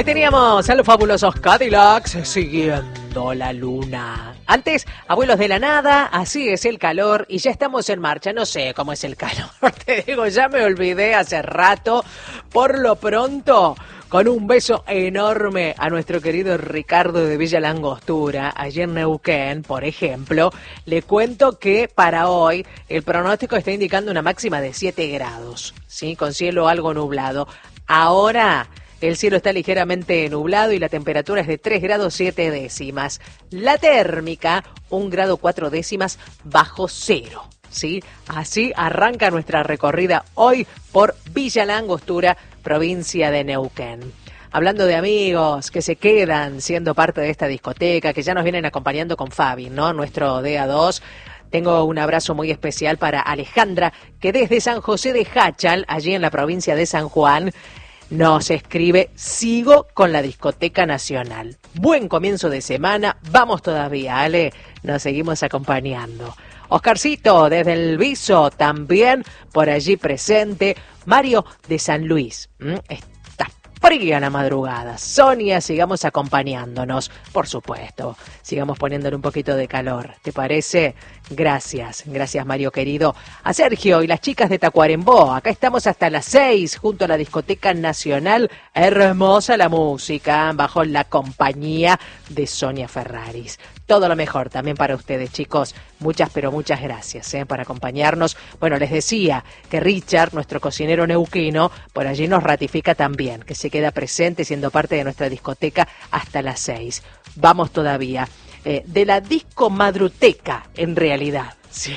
Ahí teníamos a los fabulosos Cadillacs siguiendo la luna. Antes, Abuelos de la Nada, Así es el calor, y ya estamos en marcha. No sé cómo es el calor, te digo, ya me olvidé hace rato. Por lo pronto, con un beso enorme a nuestro querido Ricardo de Villa Langostura, allí en Neuquén, por ejemplo, le cuento que para hoy el pronóstico está indicando una máxima de 7 grados, ¿sí? Con cielo algo nublado. Ahora el cielo está ligeramente nublado y la temperatura es de 3 grados 7 décimas. La térmica, 1 grado 4 décimas bajo cero. ¿Sí? Así arranca nuestra recorrida hoy por Villa Langostura, provincia de Neuquén. Hablando de amigos que se quedan siendo parte de esta discoteca, que ya nos vienen acompañando con Fabi, ¿no? Nuestro DA2. Tengo un abrazo muy especial para Alejandra, que desde San José de Jáchal, allí en la provincia de San Juan, nos escribe: sigo con la discoteca nacional. Buen comienzo de semana, vamos todavía, Ale, nos seguimos acompañando. Oscarcito, desde el Viso, también por allí presente. Mario de San Luis, está fría la madrugada. Sonia, sigamos acompañándonos, por supuesto. Sigamos poniéndole un poquito de calor, ¿te parece? Gracias Mario querido. A Sergio y las chicas de Tacuarembó, acá estamos hasta las 6, junto a la discoteca nacional. Hermosa la música, bajo la compañía de Sonia Ferraris. Todo lo mejor también para ustedes, chicos. Muchas, pero muchas gracias por acompañarnos. Bueno, les decía que Richard, nuestro cocinero neuquino, por allí nos ratifica también, que se queda presente siendo parte de nuestra discoteca hasta las 6. Vamos todavía. De la disco madruteca, en realidad. Sí.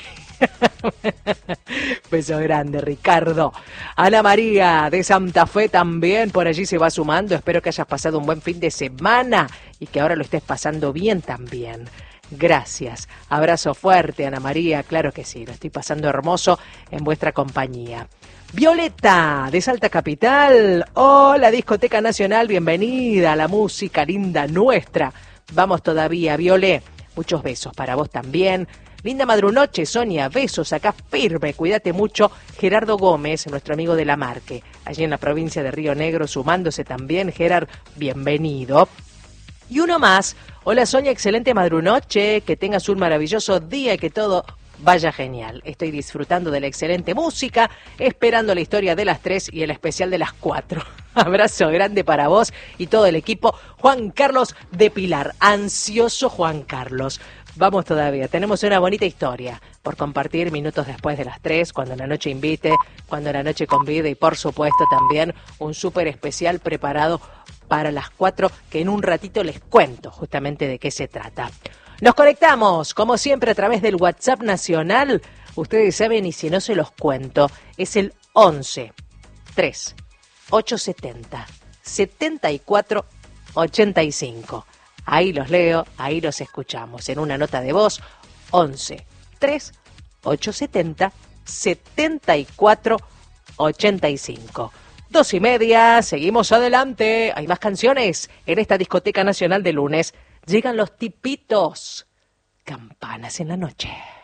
Beso grande, Ricardo. Ana María de Santa Fe también por allí se va sumando. Espero que hayas pasado un buen fin de semana y que ahora lo estés pasando bien también. Gracias. Abrazo fuerte, Ana María. Claro que sí, lo estoy pasando hermoso en vuestra compañía. Violeta de Salta Capital. Hola, Discoteca Nacional. Bienvenida a la música linda nuestra. Vamos todavía, Viole. Muchos besos para vos también. Linda madrunoche, Sonia, besos acá firme, cuídate mucho. Gerardo Gómez, nuestro amigo de La Marque, allí en la provincia de Río Negro, sumándose también. Gerard, bienvenido. Y uno más. Hola Sonia, excelente madrunoche, que tengas un maravilloso día y que todo vaya genial. Estoy disfrutando de la excelente música, esperando la historia de las 3 y el especial de las 4. Abrazo grande para vos y todo el equipo. Juan Carlos de Pilar, ansioso Juan Carlos. Vamos todavía, tenemos una bonita historia por compartir minutos después de las 3, cuando la noche invite, cuando la noche convide y por supuesto también un súper especial preparado para las 4 que en un ratito les cuento justamente de qué se trata. Nos conectamos, como siempre, a través del WhatsApp nacional. Ustedes saben, y si no se los cuento, es el 11 3 870 74 85. Ahí los leo, ahí los escuchamos. En una nota de voz, 11 3 870 74 85. 2:30, seguimos adelante. Hay más canciones en esta discoteca nacional de lunes. Llegan los tipitos. Campanas en la noche.